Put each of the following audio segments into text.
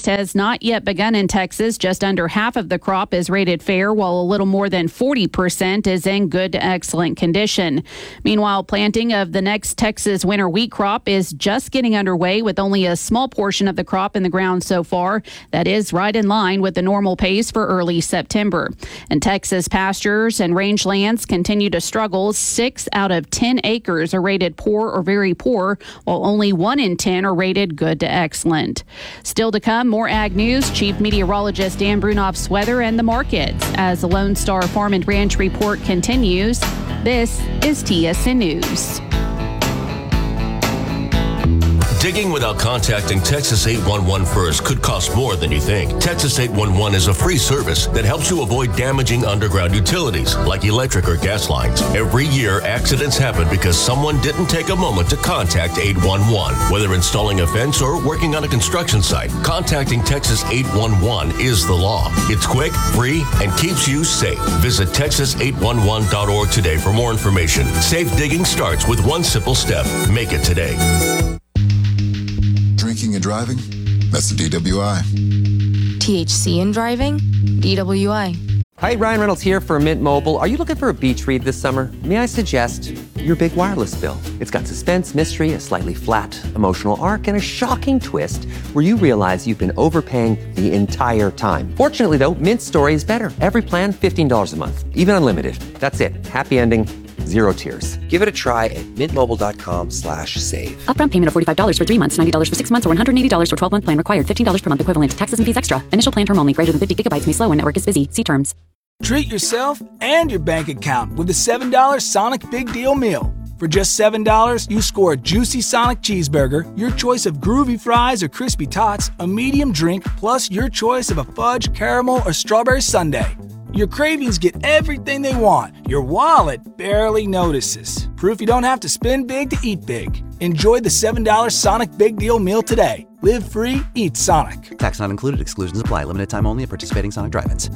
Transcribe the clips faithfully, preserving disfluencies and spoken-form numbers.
harvest has not yet begun in Texas. Just under half of the crop is rated fair, while a little more than forty percent is in good to excellent condition. Meanwhile, planting of the next Texas winter wheat crop is just getting underway, with only a small portion of the crop in the ground so far. That is right in line with the normal pace for early September. And Texas pastures and rangelands continue to struggle. Six out of ten acres are rated poor or very poor, while only one in ten are rated good to excellent. Still to come, more ag news, Chief Meteorologist Dan Brunoff's weather and the markets as the Lone Star Farm and Ranch Report continues. This is T S N News. Digging without contacting Texas eight one one first could cost more than you think. Texas eight one one is a free service that helps you avoid damaging underground utilities like electric or gas lines. Every year, accidents happen because someone didn't take a moment to contact eight one one. Whether installing a fence or working on a construction site, contacting Texas eight one one is the law. It's quick, free, and keeps you safe. Visit Texas eight one one dot org today for more information. Safe digging starts with one simple step. Make it today. Drinking and driving? That's the D W I. T H C in driving? D W I. Hi, Ryan Reynolds here for Mint Mobile. Are you looking for a beach read this summer? May I suggest your big wireless bill? It's got suspense, mystery, a slightly flat emotional arc, and a shocking twist where you realize you've been overpaying the entire time. Fortunately, though, Mint's story is better. Every plan, fifteen dollars a month, even unlimited. That's it. Happy ending. Zero tears. Give it a try at mintmobile.com slash save. Upfront payment of forty-five dollars for three months, ninety dollars for six months, or one hundred eighty dollars for twelve-month plan required. fifteen dollars per month equivalent. Taxes and fees extra. Initial plan term only. Greater than fifty gigabytes may slow when network is busy. See terms. Treat yourself and your bank account with the seven dollar Sonic Big Deal Meal. For just seven dollars, you score a juicy Sonic cheeseburger, your choice of groovy fries or crispy tots, a medium drink, plus your choice of a fudge, caramel, or strawberry sundae. Your cravings get everything they want. Your wallet barely notices. Proof you don't have to spend big to eat big. Enjoy the seven dollar Sonic Big Deal Meal today. Live free, eat Sonic. Tax not included. Exclusions apply. Limited time only at participating Sonic drive-ins.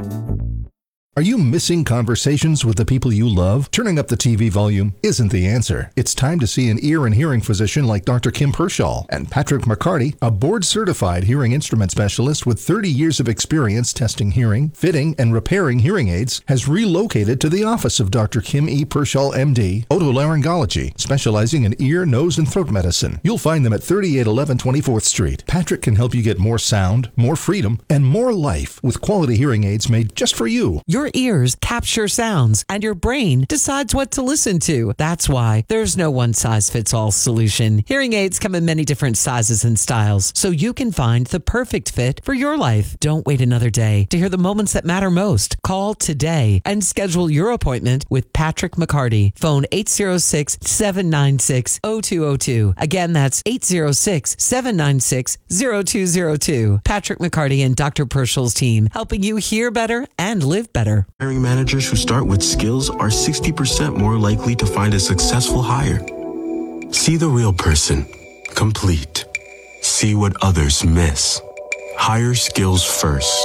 Are you missing conversations with the people you love? Turning up the T V volume isn't the answer. It's time to see an ear and hearing physician like Doctor Kim Pershaw. And Patrick McCarty, a board-certified hearing instrument specialist with thirty years of experience testing hearing, fitting, and repairing hearing aids, has relocated to the office of Doctor Kim E. Pershaw, M D, otolaryngology, specializing in ear, nose, and throat medicine. You'll find them at thirty-eight eleven twenty-fourth Street. Patrick can help you get more sound, more freedom, and more life with quality hearing aids made just for you. Your ears capture sounds, and your brain decides what to listen to. That's why there's no one-size-fits-all solution. Hearing aids come in many different sizes and styles, so you can find the perfect fit for your life. Don't wait another day to hear the moments that matter most. Call today and schedule your appointment with Patrick McCarty. Phone eight oh six, seven nine six, oh two oh two. Again, that's eight oh six, seven nine six, oh two oh two. Patrick McCarty and Doctor Pershall's team, helping you hear better and live better. Hiring managers who start with skills are sixty percent more likely to find a successful hire. See the real person. Complete. See what others miss. Hire skills first.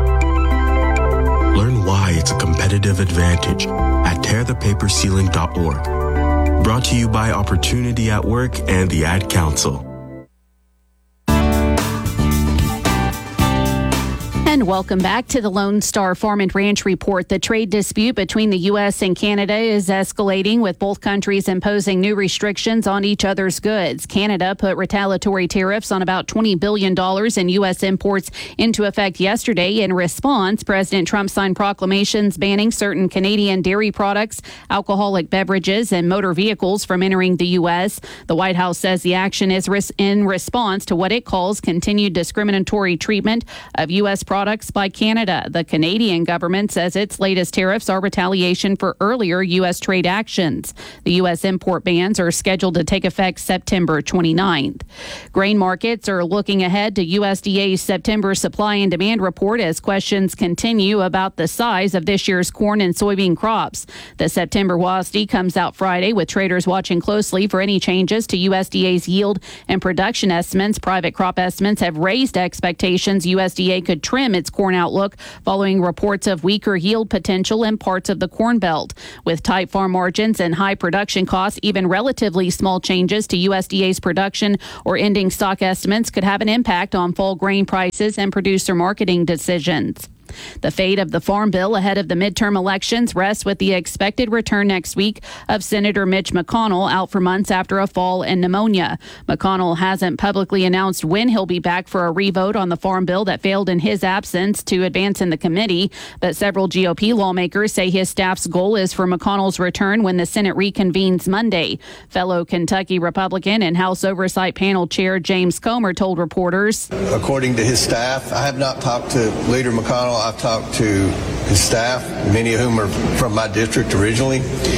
Learn why it's a competitive advantage at tear the paper ceiling dot org. Brought to you by Opportunity at Work and the Ad Council. And welcome back to the Lone Star Farm and Ranch Report. The trade dispute between the U S and Canada is escalating, with both countries imposing new restrictions on each other's goods. Canada put retaliatory tariffs on about twenty billion dollars in U S imports into effect yesterday. In response, President Trump signed proclamations banning certain Canadian dairy products, alcoholic beverages, and motor vehicles from entering the U S. The White House says the action is in response to what it calls continued discriminatory treatment of U S products by Canada. The Canadian government says its latest tariffs are retaliation for earlier U S trade actions. The U S import bans are scheduled to take effect September twenty-ninth. Grain markets are looking ahead to U S D A's September supply and demand report as questions continue about the size of this year's corn and soybean crops. The September W A S D comes out Friday, with traders watching closely for any changes to U S D A's yield and production estimates. Private crop estimates have raised expectations U S D A could trim trim its corn outlook following reports of weaker yield potential in parts of the Corn Belt. With tight farm margins and high production costs, even relatively small changes to U S D A's production or ending stock estimates could have an impact on fall grain prices and producer marketing decisions. The fate of the Farm Bill ahead of the midterm elections rests with the expected return next week of Senator Mitch McConnell, out for months after a fall and pneumonia. McConnell hasn't publicly announced when he'll be back for a revote on the Farm Bill that failed in his absence to advance in the committee, but several G O P lawmakers say his staff's goal is for McConnell's return when the Senate reconvenes Monday. Fellow Kentucky Republican and House Oversight Panel Chair James Comer told reporters, according to his staff, I have not talked to Leader McConnell. I've talked to his staff, many of whom are from my district originally,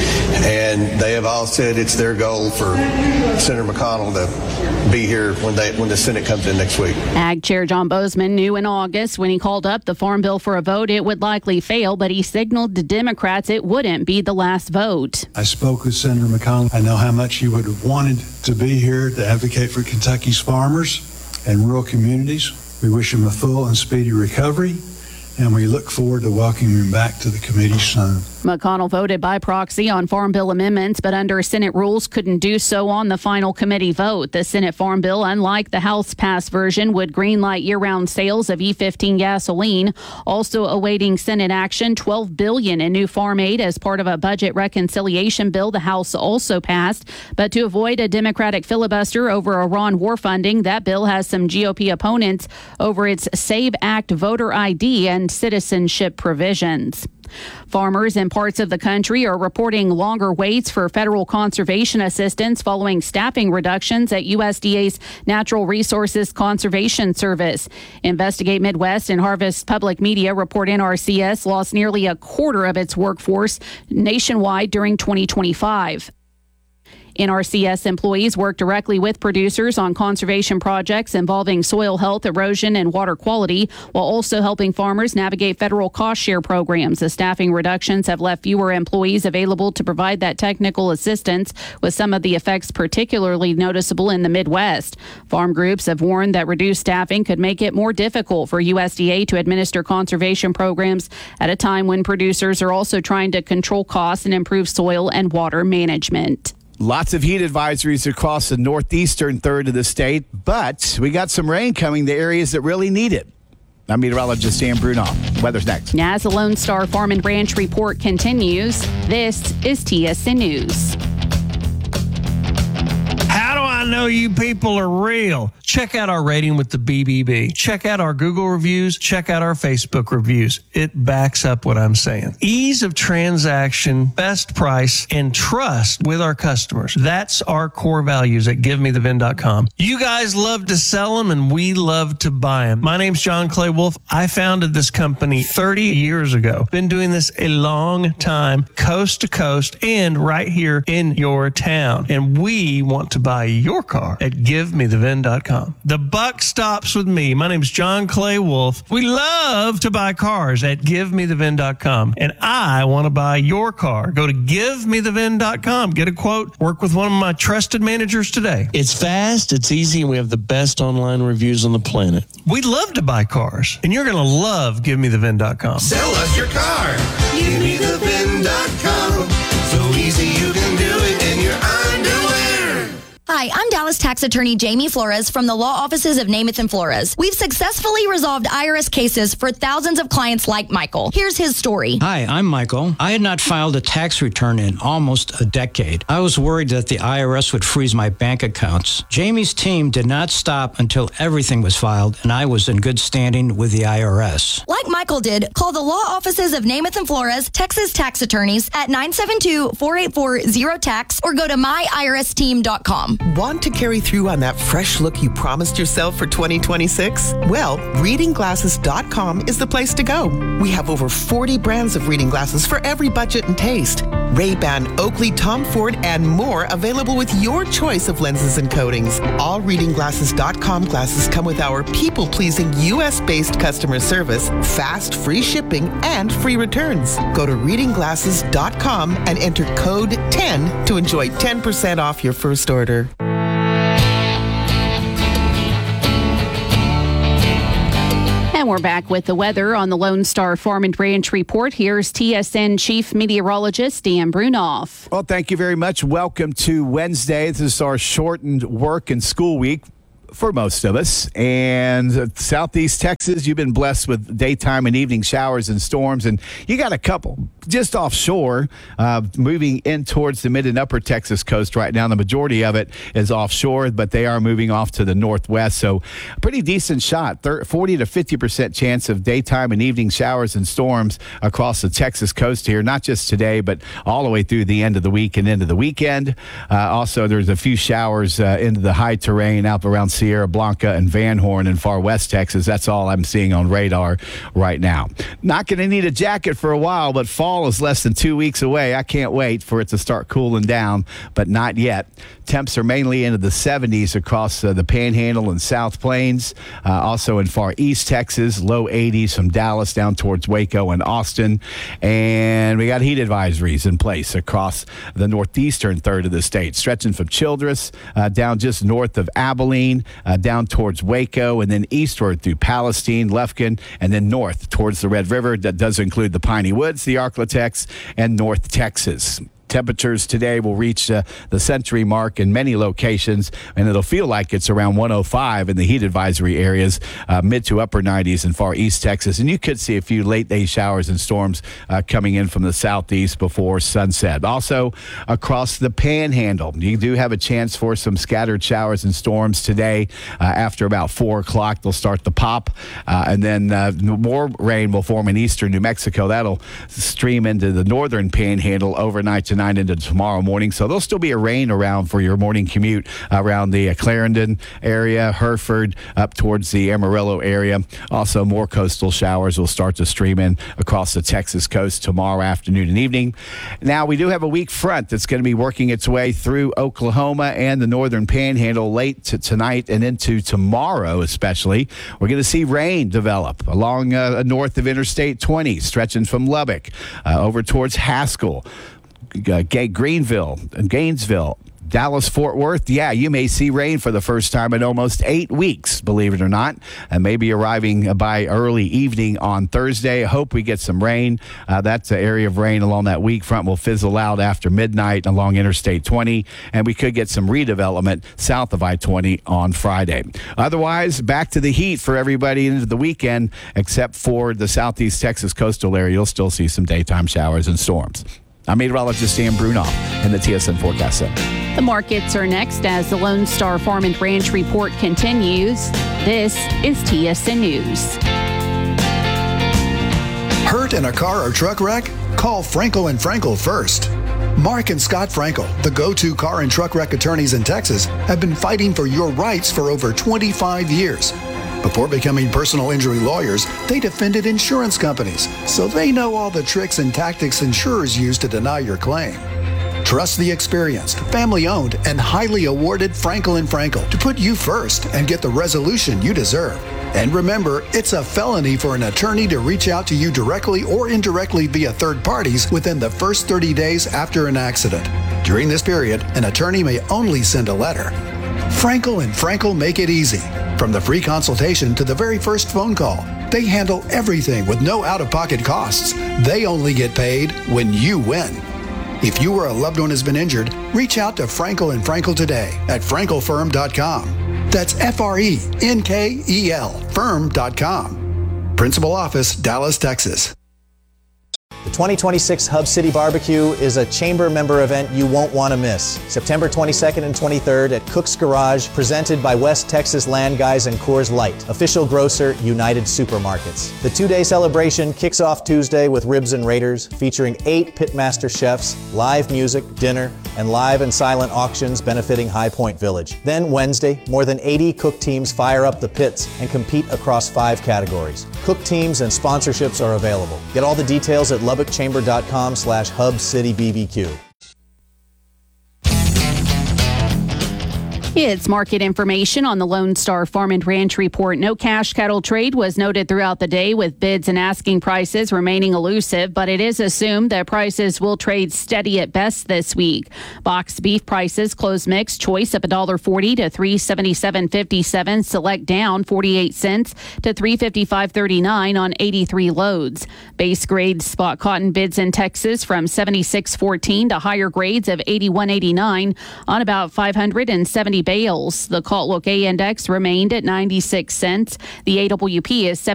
and they have all said it's their goal for Senator McConnell to be here when they when the Senate comes in next week. Ag Chair John Bozeman knew in August when he called up the Farm Bill for a vote it would likely fail, but he signaled to Democrats it wouldn't be the last vote. I spoke with Senator McConnell. I know how much he would have wanted to be here to advocate for Kentucky's farmers and rural communities. We wish him a full and speedy recovery, and we look forward to welcoming him back to the committee soon. McConnell voted by proxy on Farm Bill amendments, but under Senate rules couldn't do so on the final committee vote. The Senate Farm Bill, unlike the House-passed version, would greenlight year-round sales of E fifteen gasoline. Also awaiting Senate action, twelve billion dollars in new farm aid as part of a budget reconciliation bill the House also passed. But to avoid a Democratic filibuster over Iran war funding, that bill has some G O P opponents over its SAVE Act voter I D and citizenship provisions. Farmers in parts of the country are reporting longer waits for federal conservation assistance following staffing reductions at U S D A's Natural Resources Conservation Service. Investigate Midwest and Harvest Public Media report N R C S lost nearly a quarter of its workforce nationwide during twenty twenty-five. N R C S employees work directly with producers on conservation projects involving soil health, erosion, and water quality, while also helping farmers navigate federal cost share programs. The staffing reductions have left fewer employees available to provide that technical assistance, with some of the effects particularly noticeable in the Midwest. Farm groups have warned that reduced staffing could make it more difficult for U S D A to administer conservation programs at a time when producers are also trying to control costs and improve soil and water management. Lots of heat advisories across the northeastern third of the state, but we got some rain coming to areas that really need it. I'm meteorologist Dan Bruno. Weather's next. As the Lone Star Farm and Ranch report continues, this is T S N News. How do I know you people are real? Check out our rating with the B B B. Check out our Google reviews. Check out our Facebook reviews. It backs up what I'm saying. Ease of transaction, best price, and trust with our customers. That's our core values at give me the vin dot com. You guys love to sell them, and we love to buy them. My name's John Clay Wolf. I founded this company thirty years ago. Been doing this a long time, coast to coast, and right here in your town. And we want to buy your car at give me the vin dot com. The buck stops with me. My name's John Clay Wolf. We love to buy cars at give me the vin dot com. And I want to buy your car. Go to give me the vin dot com. Get a quote. Work with one of my trusted managers today. It's fast, it's easy, and we have the best online reviews on the planet. We love to buy cars, and you're going to love give me the vin dot com. Sell us your car. give me the vin dot com. So easy you can do it in your underwear. Hi, I'm Dallas tax attorney Jamie Flores from the law offices of Namath and Flores. We've successfully resolved I R S cases for thousands of clients like Michael. Here's his story. Hi, I'm Michael. I had not filed a tax return in almost a decade. I was worried that the I R S would freeze my bank accounts. Jamie's team did not stop until everything was filed, and I was in good standing with the I R S. Like Michael did, call the law offices of Namath and Flores, Texas tax attorneys at nine seven two, four eight four, zero tax or go to my I R S team dot com. Want to carry through on that fresh look you promised yourself for twenty twenty-six? Well, reading glasses dot com is the place to go. We have over forty brands of reading glasses for every budget and taste. Ray-Ban, Oakley, Tom Ford, and more available with your choice of lenses and coatings. All reading glasses dot com glasses come with our people-pleasing U S-based customer service, fast, free shipping, and free returns. Go to reading glasses dot com and enter code ten to enjoy ten percent off your first order. And we're back with the weather on the Lone Star Farm and Ranch Report. Here's T S N Chief Meteorologist Dan Brunoff. Well, thank you very much. Welcome to Wednesday. This is our shortened work and school week for most of us. And Southeast Texas, you've been blessed with daytime and evening showers and storms, and you got a couple just offshore, uh, moving in towards the mid and upper Texas coast right now. The majority of it is offshore, but they are moving off to the northwest. So a pretty decent shot, forty to fifty percent chance of daytime and evening showers and storms across the Texas coast here, not just today, but all the way through the end of the week and into the weekend. Uh, also, there's a few showers uh, into the high terrain out around Sierra Blanca and Van Horn in far west Texas. That's all I'm seeing on radar right now. Not going to need a jacket for a while, but fall is less than two weeks away. I can't wait for it to start cooling down, but not yet. Temps are mainly into the seventies across uh, the Panhandle and South Plains. Uh, also in far east Texas, low eighties from Dallas down towards Waco and Austin. And we got heat advisories in place across the northeastern third of the state, stretching from Childress uh, down just north of Abilene, uh, down towards Waco, and then eastward through Palestine, Lufkin, and then north towards the Red River. That does include the Piney Woods, the Arklatex, and North Texas. Temperatures today will reach uh, the century mark in many locations, and it'll feel like it's around one oh five in the heat advisory areas, uh, mid to upper nineties in far east Texas. And you could see a few late day showers and storms uh, coming in from the southeast before sunset. Also, across the Panhandle, you do have a chance for some scattered showers and storms today. Uh, after about four o'clock, they'll start to pop, uh, and then uh, more rain will form in eastern New Mexico. That'll stream into the northern Panhandle overnight tonight into tomorrow morning. So there'll still be a rain around for your morning commute around the uh, Clarendon area, Hereford, up towards the Amarillo area. Also, more coastal showers will start to stream in across the Texas coast tomorrow afternoon and evening. Now, we do have a weak front that's going to be working its way through Oklahoma and the northern Panhandle late to tonight and into tomorrow especially. We're going to see rain develop along uh, north of Interstate twenty, stretching from Lubbock uh, over towards Haskell, Uh, Greenville and Gainesville, Dallas, Fort Worth. Yeah, you may see rain for the first time in almost eight weeks, believe it or not, and maybe arriving by early evening on Thursday. I hope we get some rain. Uh, that uh, area of rain along that weak front will fizzle out after midnight along Interstate twenty, and we could get some redevelopment south of I twenty on Friday. Otherwise, back to the heat for everybody into the weekend, except for the southeast Texas coastal area. You'll still see some daytime showers and storms. I'm meteorologist Dan Brunoff in the T S N Forecast Center. The markets are next as the Lone Star Farm and Ranch Report continues. This is T S N News. Hurt in a car or truck wreck? Call Frankel and Frankel first. Mark and Scott Frankel, the go-to car and truck wreck attorneys in Texas, have been fighting for your rights for over twenty-five years. Before becoming personal injury lawyers, they defended insurance companies, so they know all the tricks and tactics insurers use to deny your claim. Trust the experienced, family-owned, and highly awarded Frankel and Frankel to put you first and get the resolution you deserve. And remember, it's a felony for an attorney to reach out to you directly or indirectly via third parties within the first thirty days after an accident. During this period, an attorney may only send a letter. Frankel and Frankel make it easy. From the free consultation to the very first phone call, they handle everything with no out-of-pocket costs. They only get paid when you win. If you or a loved one has been injured, reach out to Frankel and Frankel today at frankel firm dot com. That's F R E N K E L firm dot com. Principal office, Dallas, Texas. The twenty twenty-six Hub City Barbecue is a chamber member event you won't want to miss. September twenty-second and twenty-third at Cook's Garage, presented by West Texas Land Guys and Coors Light, official grocer United Supermarkets. The two-day celebration kicks off Tuesday with Ribs and Raiders, featuring eight pitmaster chefs, live music, dinner, and live and silent auctions benefiting High Point Village. Then Wednesday, more than eighty cook teams fire up the pits and compete across five categories. Cook teams and sponsorships are available. Get all the details at lubbock chamber dot com slash hub city b b q. It's market information on the Lone Star Farm and Ranch Report. No cash cattle trade was noted throughout the day, with bids and asking prices remaining elusive, but it is assumed that prices will trade steady at best this week. Boxed beef prices closed mixed, choice up one dollar forty to three seventy-seven fifty-seven, select down forty-eight cents to three fifty-five thirty-nine on eighty-three loads. Base grade spot cotton bids in Texas from seventy-six fourteen to higher grades of eighty-one eighty-nine on about five hundred seventy bales. The Calt Look A index remained at ninety-six cents. The A W P is